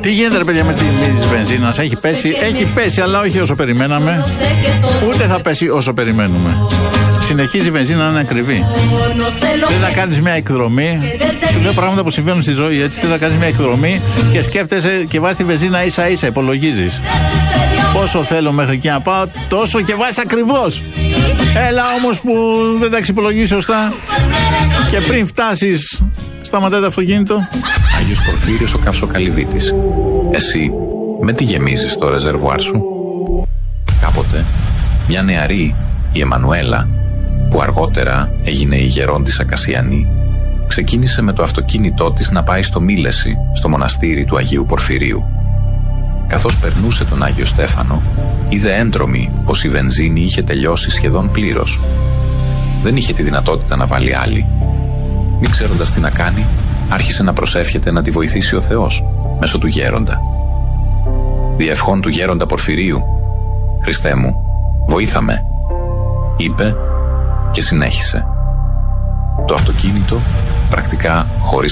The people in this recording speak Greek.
Τι γίνεται ρε παιδιά με τη βενζίνα? Έχει πέσει, αλλά όχι όσο περιμέναμε. Ούτε θα πέσει όσο περιμένουμε. Συνεχίζει η βενζίνα να είναι ακριβή. Θες να κάνεις μια εκδρομή. Σου λέω πράγματα που συμβαίνουν στη ζωή, έτσι. Θες να κάνεις μια εκδρομή και σκέφτεσαι και βάζεις τη βενζίνα ίσα-ίσα. Υπολογίζεις. Πόσο θέλω μέχρι εκεί να πάω, τόσο και βάζεις ακριβώς. Έλα όμως που δεν τα εξυπολογίσεις σωστά. Και πριν φτάσεις, σταματάει το αυτοκίνητο. Άγιος Πορφύριος ο Καυσοκαλυβίτης. Εσύ με τι γεμίζεις το ρεζερβουάρ σου? Κάποτε μια νεαρή, η Εμμανουέλα, που αργότερα έγινε η γερόντισσα Κασιανή, ξεκίνησε με το αυτοκίνητό της να πάει στο Μήλεση, στο μοναστήρι του Αγίου Πορφυρίου. Καθώς περνούσε τον Άγιο Στέφανο, είδε έντρομη πως η βενζίνη είχε τελειώσει σχεδόν πλήρως. Δεν είχε τη δυνατότητα να βάλει άλλη. Μη ξέροντας τι να κάνει, άρχισε να προσεύχεται να τη βοηθήσει ο Θεός μέσω του γέροντα. «Διευχών του γέροντα Πορφυρίου, Χριστέ μου, βοήθαμε», είπε και συνέχισε. Το αυτοκίνητο, πρακτικά χωρίς